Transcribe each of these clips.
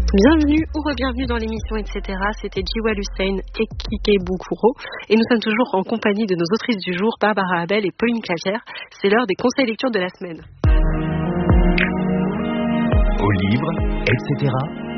Bienvenue ou re-bienvenue dans l'émission etc. C'était Jiwal Hussein et Kike Boukuro. Et nous sommes toujours en compagnie de nos autrices du jour, Barbara Abel et Pauline Clavière. C'est l'heure des conseils lecture de la semaine. Au livre, etc.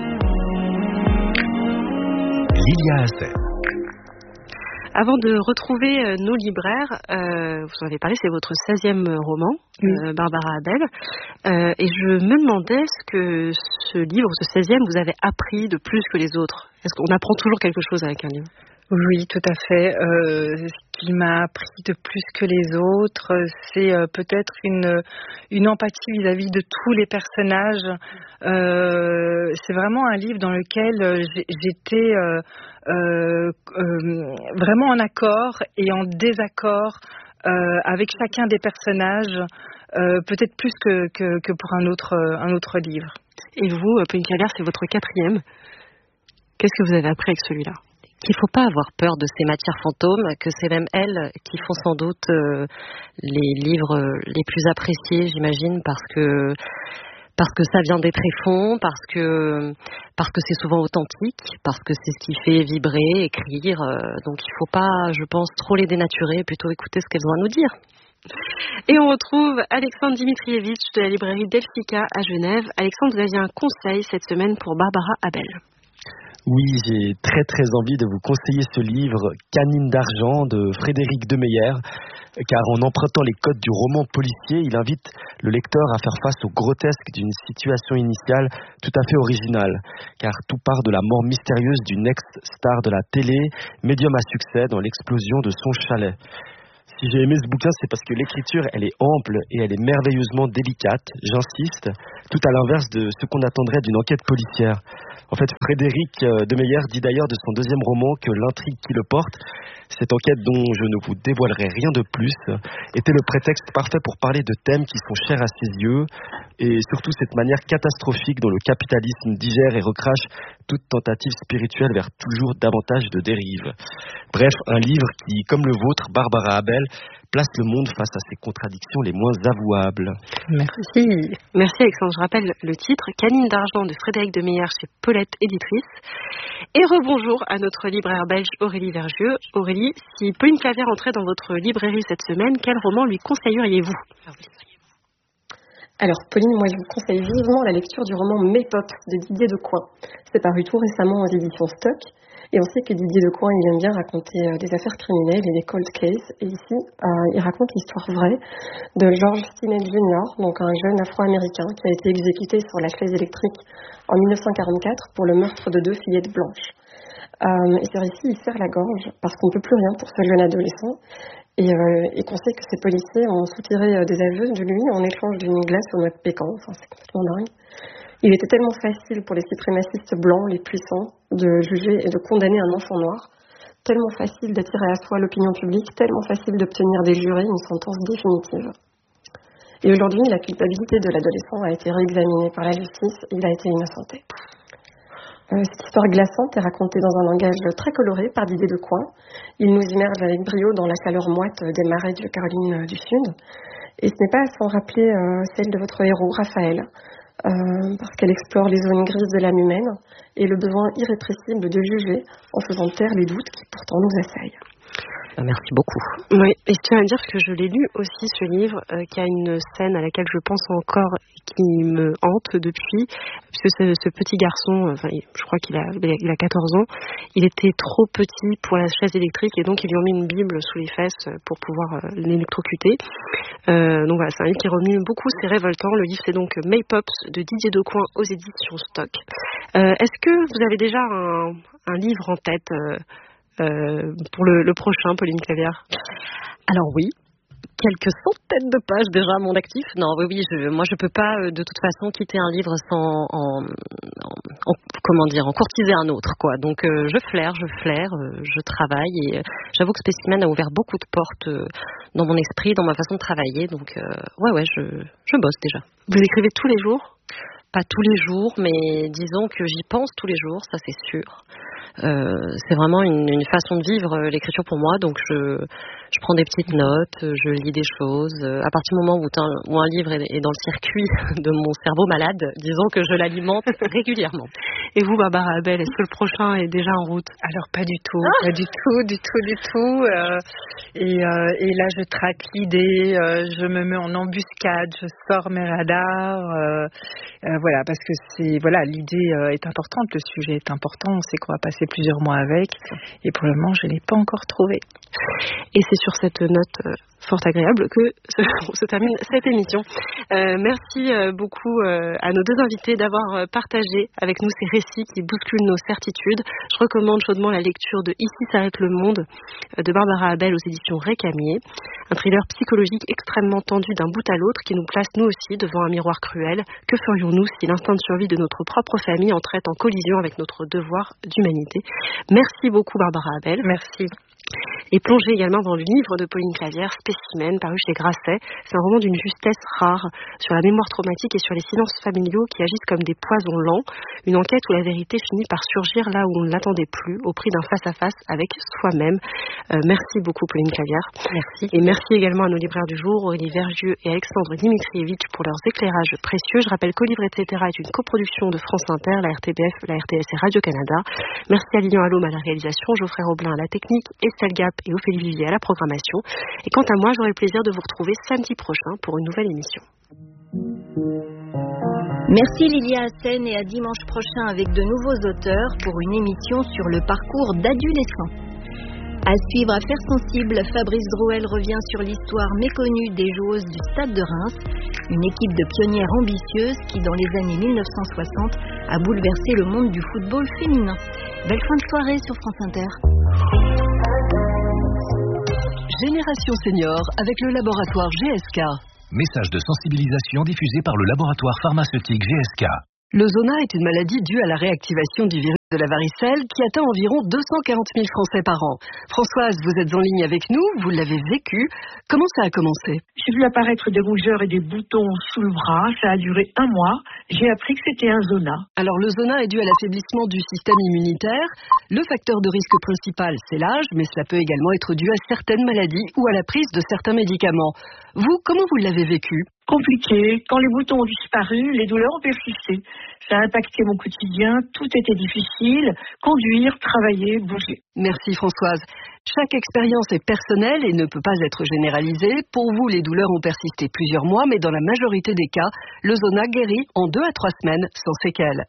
Lilia Hassel. Avant de retrouver nos libraires, vous en avez parlé, c'est votre 16e roman, Barbara Abel. Et je me demandais ce que ce livre, ce 16e, vous avez appris de plus que les autres. Est-ce qu'on apprend toujours quelque chose avec un livre ? Oui, tout à fait. Ce qui m'a appris de plus que les autres, c'est peut-être une empathie vis-à-vis de tous les personnages. C'est vraiment un livre dans lequel j'étais vraiment en accord et en désaccord avec chacun des personnages, peut-être plus que pour un autre livre. Et vous, Pauline Clavière, c'est votre 4e. Qu'est-ce que vous avez appris avec celui-là ? Qu'il ne faut pas avoir peur de ces matières fantômes, que c'est même elles qui font sans doute les livres les plus appréciés, j'imagine, parce que ça vient des tréfonds, parce que c'est souvent authentique, parce que c'est ce qui fait vibrer, écrire. Donc il ne faut pas, je pense, trop les dénaturer, plutôt écouter ce qu'elles ont à nous dire. Et on retrouve Alexandre Dimitrievitch de la librairie Delphica à Genève. Alexandre, vous aviez un conseil cette semaine pour Barbara Abel. Oui, j'ai très envie de vous conseiller ce livre Canine d'argent de Frédéric Demeyer, car en empruntant les codes du roman policier, il invite le lecteur à faire face au grotesque d'une situation initiale tout à fait originale, car tout part de la mort mystérieuse d'une ex-star de la télé, médium à succès dans l'explosion de son chalet. Si j'ai aimé ce bouquin, c'est parce que l'écriture, elle est ample et elle est merveilleusement délicate, j'insiste, tout à l'inverse de ce qu'on attendrait d'une enquête policière. En fait, Frédéric Demeyer dit d'ailleurs de son 2e roman que l'intrigue qui le porte, cette enquête dont je ne vous dévoilerai rien de plus, était le prétexte parfait pour parler de thèmes qui sont chers à ses yeux, et surtout cette manière catastrophique dont le capitalisme digère et recrache toute tentative spirituelle vers toujours davantage de dérives. Bref, un livre qui, comme le vôtre, Barbara Abel, place le monde face à ses contradictions les moins avouables. Merci. Merci Alexandre. Je rappelle le titre, Canine d'argent de Frédéric Demeyer chez Paulette Éditrice. Et rebonjour à notre libraire belge Aurélie Vergieux. Aurélie, si Pauline Clavière entrait dans votre librairie cette semaine, quel roman lui conseilleriez-vous ? Alors Pauline, moi je vous conseille vivement la lecture du roman Mes Pops de Didier Decoing. C'est paru tout récemment aux éditions Stock. Et on sait que Didier Decoing, il aime bien raconter des affaires criminelles et des cold cases. Et ici, il raconte l'histoire vraie de George Stinnett Jr., donc un jeune afro-américain qui a été exécuté sur la chaise électrique en 1944 pour le meurtre de 2 fillettes blanches. Et ce récit, il serre la gorge parce qu'on ne peut plus rien pour ce jeune adolescent et qu'on sait que ces policiers ont soutiré des aveux de lui en échange d'une glace au noix de pécan. Enfin, c'est complètement dingue. Il était tellement facile pour les suprémacistes blancs, les puissants, de juger et de condamner un enfant noir, tellement facile d'attirer à soi l'opinion publique, tellement facile d'obtenir des jurés une sentence définitive. Et aujourd'hui, la culpabilité de l'adolescent a été réexaminée par la justice et il a été innocenté. Cette histoire glaçante est racontée dans un langage très coloré par Didier Decoing. Il nous immerge avec brio dans la chaleur moite des marais de Caroline du Sud. Et ce n'est pas sans rappeler celle de votre héros, Raphaël, parce qu'elle explore les zones grises de l'âme humaine et le besoin irrépressible de juger en faisant taire les doutes qui pourtant nous assaillent. Merci beaucoup. Oui, et je tiens à dire que je l'ai lu aussi, ce livre, qui a une scène à laquelle je pense encore et qui me hante depuis, puisque ce petit garçon, je crois qu'il a 14 ans, il était trop petit pour la chaise électrique et donc ils lui ont mis une Bible sous les fesses pour pouvoir l'électrocuter. Donc voilà, c'est un livre qui remue beaucoup, c'est révoltant. Le livre, c'est donc Mes Pops de Didier Decoing aux éditions Stock. Est-ce que vous avez déjà un livre en tête pour le prochain, Pauline Clavière? Alors oui, quelques centaines de pages déjà à mon actif. Non, oui, moi je peux pas de toute façon quitter un livre sans en courtiser un autre, quoi. Donc je flaire, je travaille et j'avoue que Spécimen a ouvert beaucoup de portes dans mon esprit, dans ma façon de travailler. Donc je bosse déjà. Vous écrivez tous les jours? Pas tous les jours, mais disons que j'y pense tous les jours, ça c'est sûr. C'est vraiment une façon de vivre l'écriture pour moi, donc je prends des petites notes, je lis des choses. À partir du moment où un livre est dans le circuit de mon cerveau malade, disons que je l'alimente régulièrement. Et vous, Barbara Abel, est-ce que le prochain est déjà en route? Alors pas du tout, pas du tout. Et là, je traque l'idée, je me mets en embuscade, je sors mes radars, voilà, parce que l'idée est importante, le sujet est important, on sait qu'on va passer plusieurs mois avec, et pour le moment, je l'ai pas encore trouvé. Et c'est sur cette note fort agréable que se termine cette émission. Merci beaucoup à nos deux invités d'avoir partagé avec nous ces récits qui bousculent nos certitudes. Je recommande chaudement la lecture de Ici s'arrête le monde de Barbara Abel aux éditions Récamier. Un thriller psychologique extrêmement tendu d'un bout à l'autre qui nous place nous aussi devant un miroir cruel. Que ferions-nous si l'instinct de survie de notre propre famille entrait en collision avec notre devoir d'humanité? Merci beaucoup Barbara Abel. Merci. Et plongez également dans le livre de Pauline Clavière, Spécimen, paru chez Grasset. C'est un roman d'une justesse rare sur la mémoire traumatique et sur les silences familiaux qui agissent comme des poisons lents. Une enquête où la vérité finit par surgir là où on ne l'attendait plus, au prix d'un face-à-face avec soi-même. Merci beaucoup Pauline Clavière. Merci. Et merci également à nos libraires du jour, Aurélie Vergieux et Alexandre Dimitrievitch pour leurs éclairages précieux. Je rappelle qu'Au Livre, etc. est une coproduction de France Inter, la RTBF, la RTS et Radio-Canada. Merci à Lilian Allôme à la réalisation, Geoffrey Roblin à la technique, Estelle Gap et Ophélie Vivier à la programmation. Et quant à moi, j'aurai le plaisir de vous retrouver samedi prochain pour une nouvelle émission. Merci Lilia Hassen et à dimanche prochain avec de nouveaux auteurs pour une émission sur le parcours d'adolescents. À suivre Affaires sensibles, Fabrice Drouel revient sur l'histoire méconnue des joueuses du Stade de Reims, une équipe de pionnières ambitieuses qui, dans les années 1960, a bouleversé le monde du football féminin. Belle fin de soirée sur France Inter. Génération Senior avec le laboratoire GSK. Message de sensibilisation diffusé par le laboratoire pharmaceutique GSK. Le zona est une maladie due à la réactivation du virus de la varicelle qui atteint environ 240 000 Français par an. Françoise, vous êtes en ligne avec nous, vous l'avez vécu. Comment ça a commencé? J'ai vu apparaître des rougeurs et des boutons sous le bras. Ça a duré 1 mois. J'ai appris que c'était un zona. Alors le zona est dû à l'affaiblissement du système immunitaire. Le facteur de risque principal, c'est l'âge, mais cela peut également être dû à certaines maladies ou à la prise de certains médicaments. Vous, comment vous l'avez vécu? Compliqué. Quand les boutons ont disparu, les douleurs ont persisté. Ça a impacté mon quotidien. Tout était difficile. Conduire, travailler, bouger. Merci Françoise. Chaque expérience est personnelle et ne peut pas être généralisée. Pour vous, les douleurs ont persisté plusieurs mois, mais dans la majorité des cas, le zona guérit en 2 à 3 semaines sans séquelles.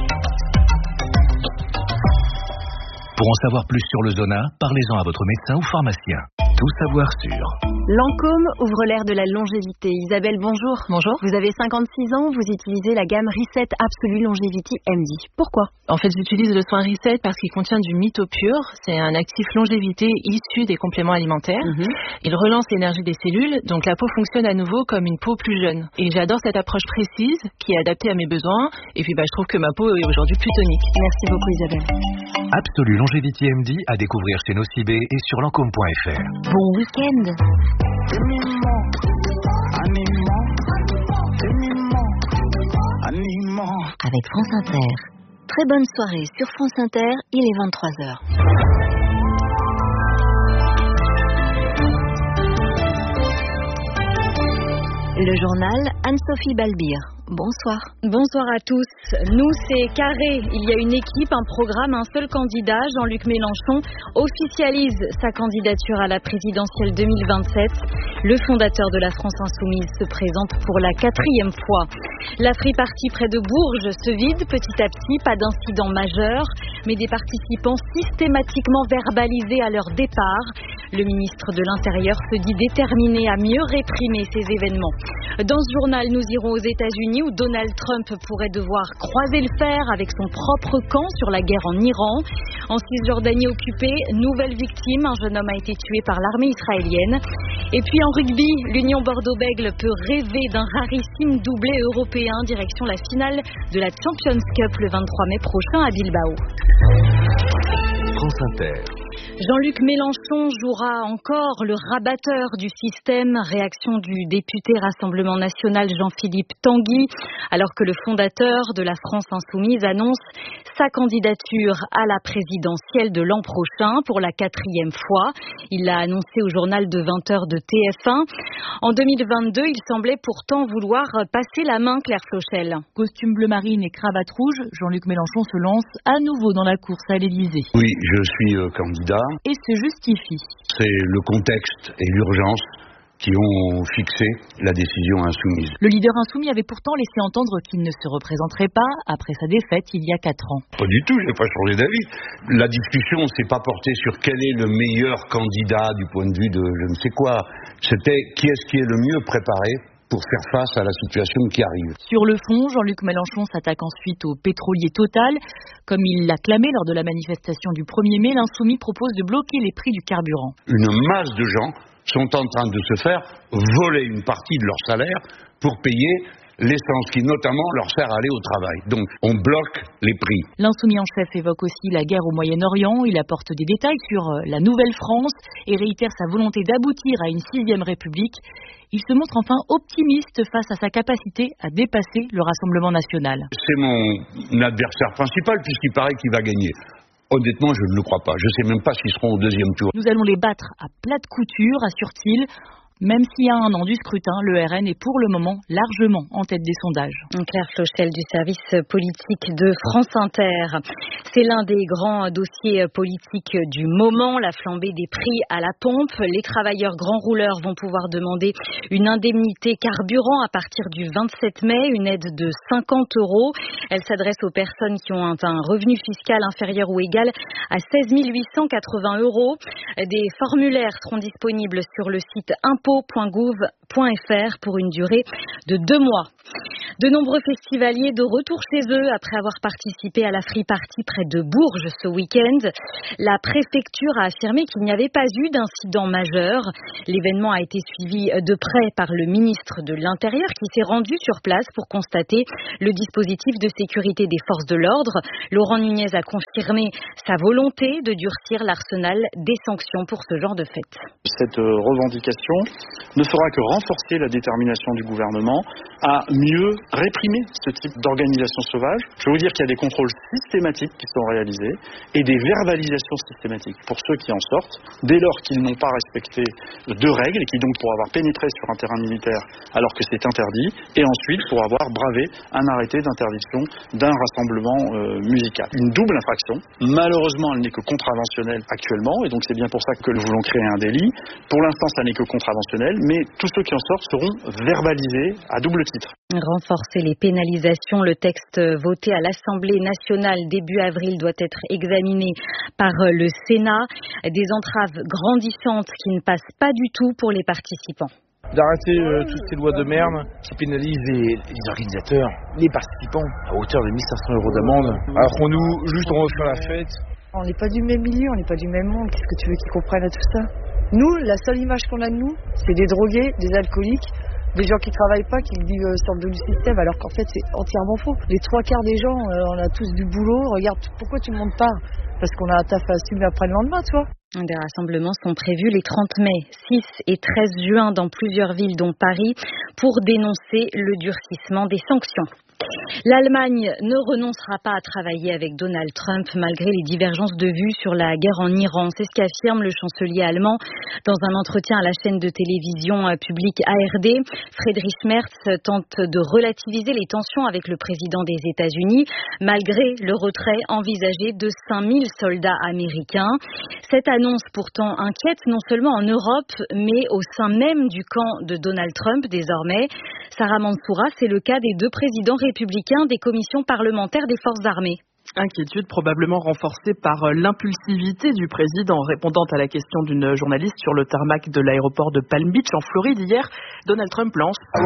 Pour en savoir plus sur le zona, parlez-en à votre médecin ou pharmacien. Tout savoir sur Lancôme ouvre l'ère de la longévité. Isabelle, bonjour. Bonjour. Vous avez 56 ans, vous utilisez la gamme Reset Absolue Longevity MD. Pourquoi? En fait, j'utilise le soin Reset parce qu'il contient du MitoPure. C'est un actif longévité issu des compléments alimentaires. Il relance l'énergie des cellules, donc la peau fonctionne à nouveau comme une peau plus jeune. Et j'adore cette approche précise qui est adaptée à mes besoins. Et puis, je trouve que ma peau est aujourd'hui plus tonique. Merci beaucoup, Isabelle. Absolue Longevity MD à découvrir chez Nocibé et sur lancôme.fr. Bon week-end. Avec France Inter. Très bonne soirée sur France Inter, il est 23h. Le journal Anne-Sophie Balbir. Bonsoir. Bonsoir à tous. Nous, c'est carré. Il y a une équipe, un programme, un seul candidat. Jean-Luc Mélenchon officialise sa candidature à la présidentielle 2027. Le fondateur de la France Insoumise se présente pour la 4e fois. La Free Party près de Bourges se vide petit à petit. Pas d'incident majeur, mais des participants systématiquement verbalisés à leur départ. Le ministre de l'Intérieur se dit déterminé à mieux réprimer ces événements. Dans ce journal, nous irons aux États-Unis où Donald Trump pourrait devoir croiser le fer avec son propre camp sur la guerre en Iran. En Cisjordanie occupée, nouvelle victime, un jeune homme a été tué par l'armée israélienne. Et puis en rugby, l'Union Bordeaux-Bègles peut rêver d'un rarissime doublé européen direction la finale de la Champions Cup le 23 mai prochain à Bilbao. France Inter. Jean-Luc Mélenchon jouera encore le rabatteur du système. Réaction du député Rassemblement National Jean-Philippe Tanguy, alors que le fondateur de la France Insoumise annonce sa candidature à la présidentielle de l'an prochain pour la 4e fois. Il l'a annoncé au journal de 20h de TF1. En 2022, il semblait pourtant vouloir passer la main, Claire Flochel. Costume bleu marine et cravate rouge, Jean-Luc Mélenchon se lance à nouveau dans la course à l'Élysée. Oui, je suis candidat. Et se justifie. C'est le contexte et l'urgence qui ont fixé la décision insoumise. Le leader insoumis avait pourtant laissé entendre qu'il ne se représenterait pas après sa défaite il y a 4 ans. Pas du tout, je n'ai pas changé d'avis. La discussion ne s'est pas portée sur quel est le meilleur candidat du point de vue de je ne sais quoi. C'était qui est le mieux préparé pour faire face à la situation qui arrive. Sur le fond, Jean-Luc Mélenchon s'attaque ensuite au pétrolier Total. Comme il l'a clamé lors de la manifestation du 1er mai, l'insoumis propose de bloquer les prix du carburant. Une masse de gens sont en train de se faire voler une partie de leur salaire pour payer l'essence qui notamment leur sert à aller au travail. Donc on bloque les prix. L'insoumis en chef évoque aussi la guerre au Moyen-Orient. Il apporte des détails sur la nouvelle France et réitère sa volonté d'aboutir à une 6e République. Il se montre enfin optimiste face à sa capacité à dépasser le Rassemblement national. C'est mon adversaire principal puisqu'il paraît qu'il va gagner. Honnêtement, je ne le crois pas. Je ne sais même pas s'ils seront au 2e tour. Nous allons les battre à plat de couture, assure-t-il. Même s'il y a 1 an du scrutin, le RN est pour le moment largement en tête des sondages. Claire Flochel du service politique de France Inter. C'est l'un des grands dossiers politiques du moment, la flambée des prix à la pompe. Les travailleurs grands rouleurs vont pouvoir demander une indemnité carburant à partir du 27 mai, une aide de 50 €. Elle s'adresse aux personnes qui ont un revenu fiscal inférieur ou égal à 16 880 €. Des formulaires seront disponibles sur le site impôt.gouv.fr pour une durée de 2 mois. De nombreux festivaliers de retour chez eux après avoir participé à la Free Party près de Bourges ce week-end. La préfecture a affirmé qu'il n'y avait pas eu d'incident majeur. L'événement a été suivi de près par le ministre de l'Intérieur qui s'est rendu sur place pour constater le dispositif de sécurité des forces de l'ordre. Laurent Nunez a confirmé sa volonté de durcir l'arsenal des sanctions pour ce genre de fête. Cette revendication ne fera que renforcer la détermination du gouvernement à mieux réprimer ce type d'organisation sauvage. Je veux vous dire qu'il y a des contrôles systématiques qui sont réalisés et des verbalisations systématiques pour ceux qui en sortent, dès lors qu'ils n'ont pas respecté de règles et qui donc pour avoir pénétré sur un terrain militaire alors que c'est interdit, et ensuite pour avoir bravé un arrêté d'interdiction d'un rassemblement musical. Une double infraction. Malheureusement, elle n'est que contraventionnelle actuellement, et donc c'est bien pour ça que nous voulons créer un délit. Pour l'instant, ça n'est que contraventionnel, mais tous ceux qui en sortent seront verbalisés à double titre. Renforcer les pénalisations, le texte voté à l'Assemblée nationale début avril doit être examiné par le Sénat. Des entraves grandissantes qui ne passent pas du tout pour les participants. D'arrêter toutes ces lois de merde qui pénalisent les organisateurs, les participants à hauteur de 1 500 € d'amende, alors qu'on nous juste on veut faire la fête. On n'est pas du même milieu, on n'est pas du même monde, qu'est-ce que tu veux qu'ils comprennent à tout ça? Nous, la seule image qu'on a de nous, c'est des drogués, des alcooliques, des gens qui travaillent pas, qui vivent sortent du système, alors qu'en fait c'est entièrement faux. Les 3/4 des gens, on a tous du boulot, regarde, pourquoi tout le monde part? Parce qu'on a un taf à assumer après le lendemain, tu vois. Des rassemblements sont prévus les 30 mai, 6 et 13 juin dans plusieurs villes dont Paris pour dénoncer le durcissement des sanctions. L'Allemagne ne renoncera pas à travailler avec Donald Trump malgré les divergences de vues sur la guerre en Iran. C'est ce qu'affirme le chancelier allemand dans un entretien à la chaîne de télévision publique ARD. Friedrich Merz tente de relativiser les tensions avec le président des États-Unis malgré le retrait envisagé de 5000 soldats américains. Cette annonce pourtant inquiète non seulement en Europe mais au sein même du camp de Donald Trump désormais. Sarah Mansoura, c'est le cas des 2 présidents républicains des commissions parlementaires des forces armées. Inquiétude probablement renforcée par l'impulsivité du président. Répondant à la question d'une journaliste sur le tarmac de l'aéroport de Palm Beach en Floride hier, Donald Trump lance «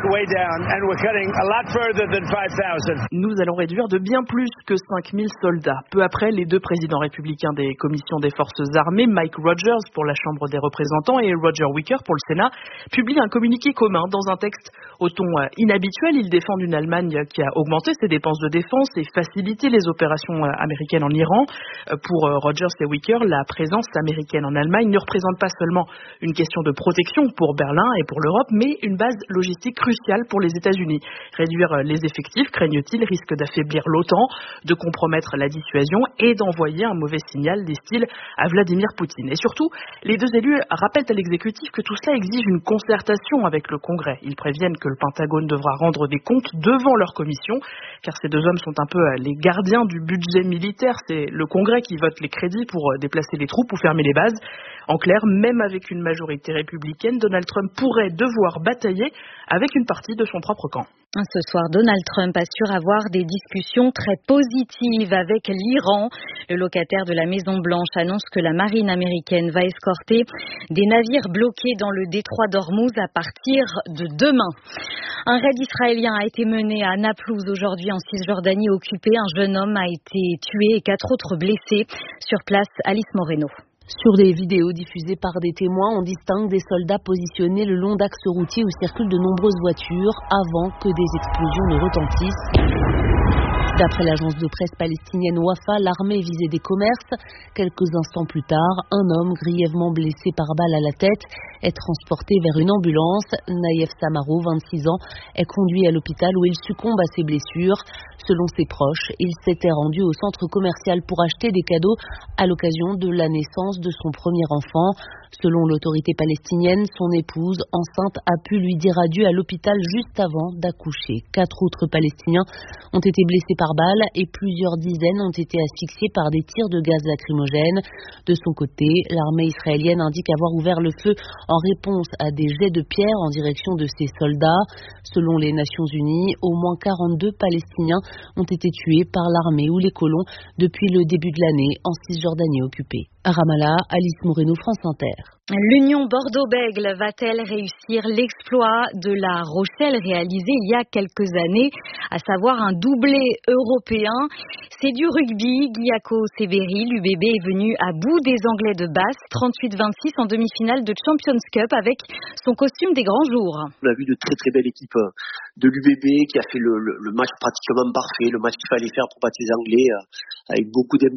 Nous allons réduire de bien plus que 5000 soldats ». Peu après, les 2 présidents républicains des commissions des forces armées, Mike Rogers pour la Chambre des représentants et Roger Wicker pour le Sénat, publient un communiqué commun dans un texte au ton inhabituel. Ils défendent une Allemagne qui a augmenté ses dépenses de défense et facilité les opérations américaines en Iran. Pour Rogers et Wicker, la présence américaine en Allemagne ne représente pas seulement une question de protection pour Berlin et pour l'Europe, mais une base logistique cruciale pour les États-Unis. Réduire les effectifs, craignent-ils, risque d'affaiblir l'OTAN, de compromettre la dissuasion et d'envoyer un mauvais signal, disent-ils, à Vladimir Poutine. Et surtout, les deux élus rappellent à l'exécutif que tout cela exige une concertation avec le Congrès. Ils préviennent que le Pentagone devra rendre des comptes devant leur commission, car ces deux hommes sont un peu les gardiens du budget militaire. C'est le Congrès qui vote les crédits pour déplacer les troupes ou fermer les bases. En clair, même avec une majorité républicaine, Donald Trump pourrait devoir batailler avec une partie de son propre camp. Ce soir, Donald Trump assure avoir des discussions très positives avec l'Iran. Le locataire de la Maison-Blanche annonce que la marine américaine va escorter des navires bloqués dans le détroit d'Ormuz à partir de demain. Un raid israélien a été mené à Naplouse aujourd'hui en Cisjordanie occupée. Un jeune homme a été tué et 4 autres blessés. Sur place, Alice Moreno. Sur des vidéos diffusées par des témoins, on distingue des soldats positionnés le long d'axes routiers où circulent de nombreuses voitures avant que des explosions ne retentissent. D'après l'agence de presse palestinienne Wafa, l'armée visait des commerces. Quelques instants plus tard, un homme grièvement blessé par balle à la tête est transporté vers une ambulance. Naïef Samaro, 26 ans, est conduit à l'hôpital où il succombe à ses blessures. Selon ses proches, il s'était rendu au centre commercial pour acheter des cadeaux à l'occasion de la naissance de son premier enfant. Selon l'autorité palestinienne, son épouse, enceinte, a pu lui dire adieu à l'hôpital juste avant d'accoucher. 4 autres Palestiniens ont été blessés par balle et plusieurs dizaines ont été asphyxiés par des tirs de gaz lacrymogène. De son côté, l'armée israélienne indique avoir ouvert le feu en réponse à des jets de pierre en direction de ses soldats. Selon les Nations Unies, au moins 42 Palestiniens ont été tués par l'armée ou les colons depuis le début de l'année en Cisjordanie occupée. À Ramallah, Alice Moreno, France Inter. L'Union Bordeaux-Bègles va-t-elle réussir l'exploit de La Rochelle réalisé il y a quelques années, à savoir un doublé européen? C'est du rugby. Guillaume Sévéry, l'UBB, est venu à bout des Anglais de Basse, 38-26 en demi-finale de Champions Cup avec son costume des grands jours. On a vu de très très belles équipes de l'UBB qui a fait le match pratiquement parfait, le match qu'il fallait faire pour battre les Anglais, avec beaucoup